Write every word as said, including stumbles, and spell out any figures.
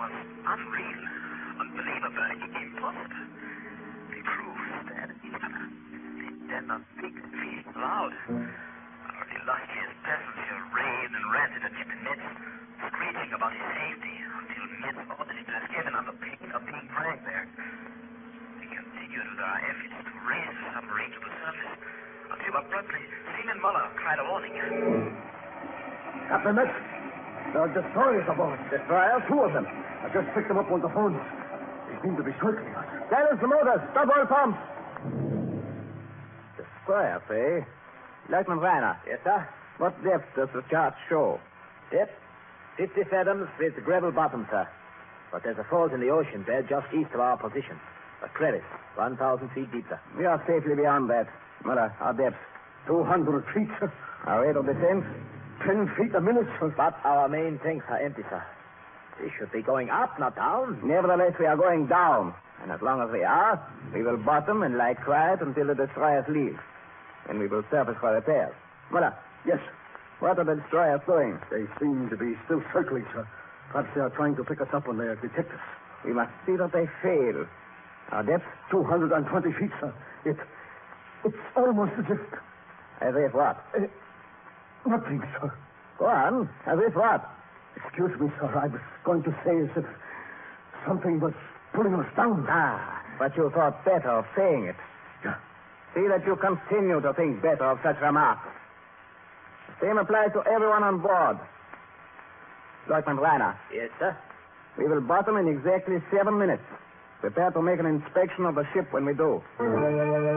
was unreal, unbelievable, impossible. The crew stared at each other. They dared not speak, feeling loud. Our illustrious passenger raved and ranted at Captain Mitz, screeching about his safety until Mitz ordered him to escape under pain of being dragged there. We continued with our efforts to raise the submarine to the surface until abruptly Seaman Muller cried a warning. Captain Mitz, there are destroyers aboard. Destroyers? Two of them. I just picked them up on the phone. They seem to be circling us. Silence the motors. Stop all pumps. Destroyers, eh? Lieutenant Reiner. Yes, sir? What depth does the chart show? Depth? Fifty fathoms with gravel bottom, sir. But there's a fault in the ocean there just east of our position. A crevice, one thousand feet deep, sir. We are safely beyond that. Muller, our depth. Two hundred feet, sir. Our rate of descent? Ten feet a minute, sir. But our main tanks are empty, sir. We should be going up, not down. Nevertheless, we are going down. And as long as we are, we will bottom and lie quiet until the destroyers leave. Then we will surface for repairs. Muller. Yes. What are the destroyers doing? They seem to be still circling, sir. Perhaps they are trying to pick us up when they detect us. We must see that they fail. Our depth? Two hundred and twenty feet, sir. It... It's almost as if... As if what? Uh, nothing, sir. Go on. As if what? Excuse me, sir. I was going to say as if something was pulling us down. Ah, but you thought better of saying it. Yeah. See that you continue to think better of such remarks. The same applies to everyone on board. Lieutenant Reiner. Yes, sir? We will bottom in exactly seven minutes. Prepare to make an inspection of the ship when we do.